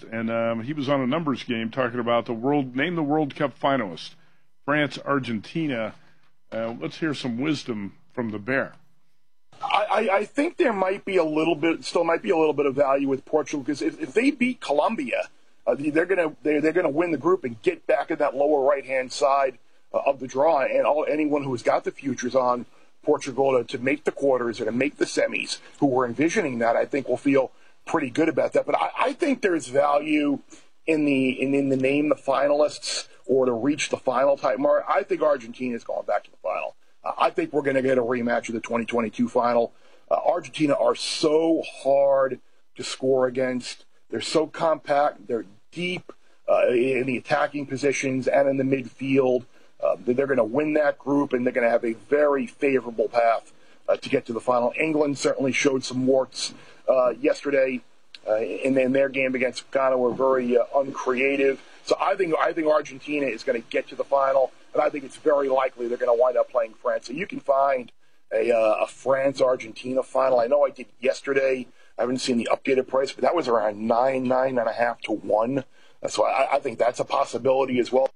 West, and he was on a numbers game talking about name the World Cup finalists. France, Argentina. Let's hear some wisdom from the Bear. I think there might be a little bit of value with Portugal, because if they beat Colombia, they're gonna win the group and get back in that lower right hand side of the draw. And anyone who has got the futures on Portugal to make the quarters or to make the semis, who were envisioning that, I think will feel pretty good about that. But I think there's value in the name the finalists or to reach the final type mark. I think Argentina is going back to the final. I think we're going to get a rematch of the 2022 final. Argentina are so hard to score against. They're so compact. They're deep in the attacking positions and in the midfield. They're going to win that group, and they're going to have a very favorable path to get to the final. England certainly showed some warts yesterday in their game against Ghana. Were very uncreative. So I think Argentina is going to get to the final, and I think it's very likely they're going to wind up playing France. So you can find a France-Argentina final. I know I did yesterday. I haven't seen the updated price, but that was around 9.5 to 1. So I think that's a possibility as well.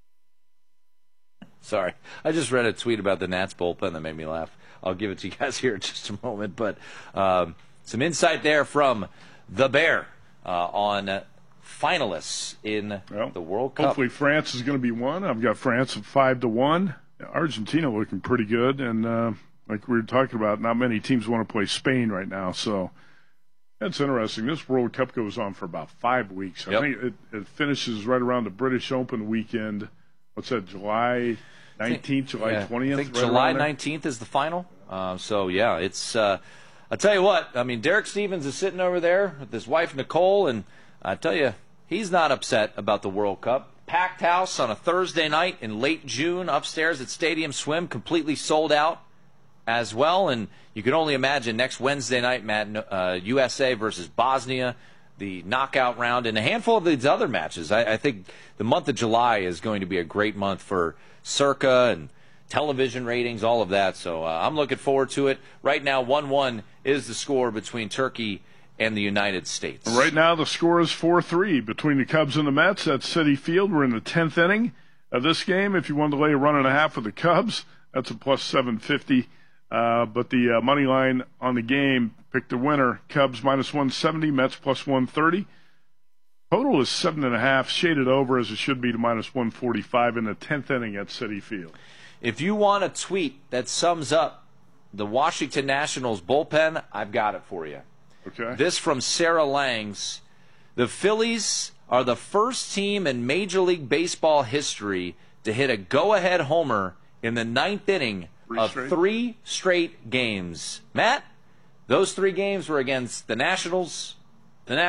Sorry, I just read a tweet about the Nats bullpen that made me laugh. I'll give it to you guys here in just a moment. But some insight there from the Bear on finalists in the World Cup. Hopefully France is going to be one. I've got France at 5 to 1. Argentina looking pretty good, and like we were talking about, not many teams want to play Spain right now. So that's interesting. This World Cup goes on for about 5 weeks. I think it finishes right around the British Open weekend. What's that, July 19th, July 20th? I think July 19th is the final. It's I'll tell you what, I mean, Derek Stevens is sitting over there with his wife, Nicole, and I tell you, he's not upset about the World Cup. Packed house on a Thursday night in late June upstairs at Stadium Swim, completely sold out as well. And you can only imagine next Wednesday night, Matt, USA versus Bosnia, the knockout round, and a handful of these other matches. I think the month of July is going to be a great month for Circa and television ratings, all of that. So I'm looking forward to it. Right now, 1-1 is the score between Turkey and the United States. Right now, the score is 4-3 between the Cubs and the Mets at Citi Field. We're in the 10th inning of this game. If you want to lay a 1.5 with the Cubs, that's a plus 750. But the money line on the game picked the winner. Cubs minus 170, Mets plus 130. Total is 7.5, shaded over as it should be to minus 145 in the 10th inning at Citi Field. If you want a tweet that sums up the Washington Nationals bullpen, I've got it for you. Okay. This from Sarah Langs. The Phillies are the first team in Major League Baseball history to hit a go-ahead homer in the 9th inning of 3 straight games. Matt, those 3 games were against the Nationals, and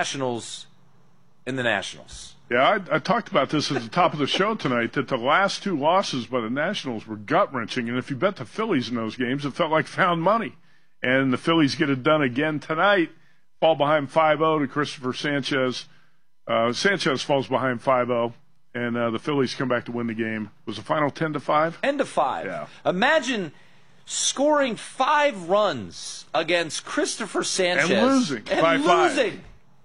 the Nationals. Yeah, I talked about this at the top of the show tonight, that the last 2 losses by the Nationals were gut-wrenching, and if you bet the Phillies in those games, it felt like found money. And the Phillies get it done again tonight, fall behind 5-0 to Christopher Sanchez. Sanchez falls behind 5-0, and the Phillies come back to win the game. Was the final 10-5? 10-5. Yeah. Imagine scoring 5 runs against Christopher Sanchez. And losing. 5-5.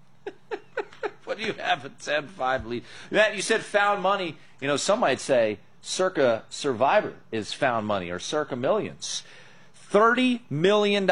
What do you have a 10-5 lead? Matt, you said found money. You know, some might say Circa Survivor is found money, or Circa Millions. $30 million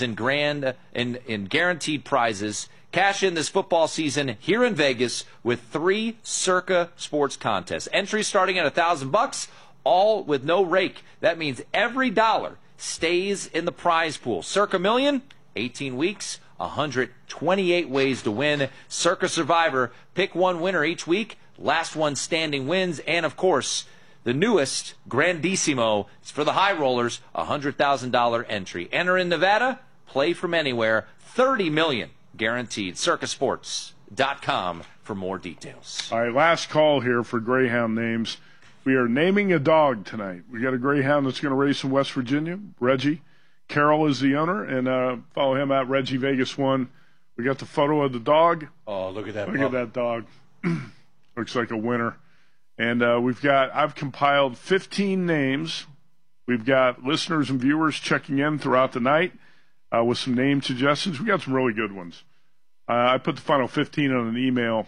in guaranteed prizes. Cash in this football season here in Vegas with 3 Circa sports contests. Entries starting at $1,000, all with no rake. That means every dollar stays in the prize pool. Circa Million, 18 weeks, 128 ways to win. Circa Survivor, pick one winner each week. Last one standing wins. And, of course, the newest, Grandissimo, is for the high rollers, $100,000 entry. Enter in Nevada, play from anywhere, $30 million guaranteed. Circasports.com for more details. All right, last call here for Greyhound names. We are naming a dog tonight. We got a Greyhound that's going to race in West Virginia, Reggie. Carroll is the owner, and follow him at Reggie Vegas 1. We got the photo of the dog. Oh, look at that. Look at that dog. Looks like a winner. And I've compiled 15 names. We've got listeners and viewers checking in throughout the night with some name suggestions. We got some really good ones. I put the final 15 on an email